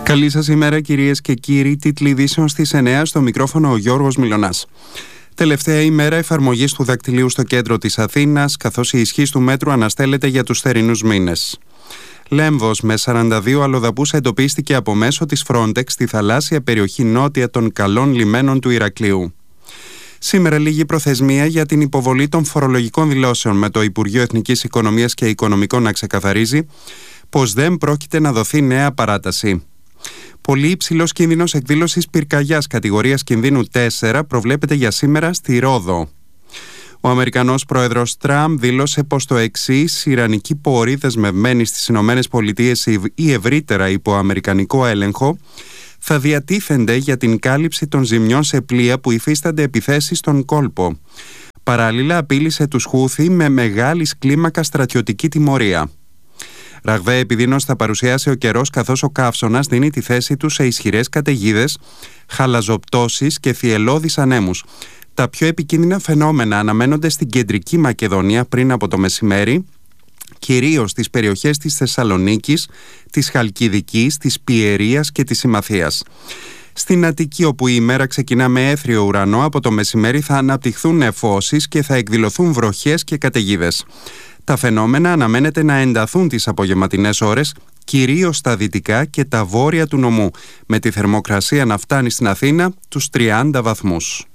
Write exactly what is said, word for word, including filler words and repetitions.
Καλή σας ημέρα, κυρίες και κύριοι. Τίτλοι ειδήσεων στις εννιά, στο μικρόφωνο ο Γιώργος Μιλωνάς. Τελευταία ημέρα εφαρμογής του δακτυλίου στο κέντρο της Αθήνας, καθώς η ισχύς του μέτρου αναστέλλεται για τους θερινούς μήνες. Λέμβος με σαράντα δύο αλλοδαπούς εντοπίστηκε από μέσω της Frontex στη θαλάσσια περιοχή νότια των καλών λιμένων του Ηρακλείου. Σήμερα λίγη προθεσμία για την υποβολή των φορολογικών δηλώσεων, με το Υπουργείο Εθνικής Οικονομίας και Οικονομικών να ξεκαθαρίζει πως δεν πρόκειται να δοθεί νέα παράταση. Πολύ υψηλός κίνδυνος εκδήλωσης πυρκαγιάς κατηγορίας κινδύνου τέσσερα προβλέπεται για σήμερα στη Ρόδο. Ο Αμερικανός πρόεδρος Τραμπ δήλωσε πως το εξής: Ιρανικοί πόροι δεσμευμένοι στις Ηνωμένες Πολιτείες ή ευρύτερα υπό αμερικανικό έλεγχο θα διατίθενται για την κάλυψη των ζημιών σε πλοία που υφίστανται επιθέσεις στον κόλπο. Παράλληλα, απείλησε τους Χούθι με μεγάλης κλίμακα στρατιωτική τιμωρία. Ραγδαία επιδείνωση θα παρουσιάσει ο καιρός, καθώς ο καύσωνας δίνει τη θέση του σε ισχυρές καταιγίδες, χαλαζοπτώσεις και θυελλώδεις ανέμους. Τα πιο επικίνδυνα φαινόμενα αναμένονται στην κεντρική Μακεδονία πριν από το μεσημέρι, κυρίως στις περιοχές της Θεσσαλονίκης, της Χαλκιδικής, της Πιερίας και της Ημαθίας. Στην Αττική, όπου η ημέρα ξεκινά με έθριο ουρανό, από το μεσημέρι θα αναπτυχθούν νεφώσεις και θα εκδηλωθούν βροχές και καταιγίδες. Τα φαινόμενα αναμένεται να ενταθούν τις απογευματινές ώρες, κυρίως στα δυτικά και τα βόρεια του νομού, με τη θερμοκρασία να φτάνει στην Αθήνα τους τριάντα βαθμούς.